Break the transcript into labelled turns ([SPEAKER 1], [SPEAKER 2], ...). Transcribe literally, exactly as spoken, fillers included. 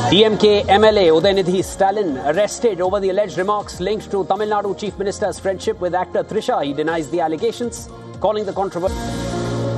[SPEAKER 1] D M K M L A Udayanidhi Stalin arrested over the alleged remarks linked to Tamil Nadu Chief Minister's friendship with actor Trisha. He denies the allegations, calling the controversy.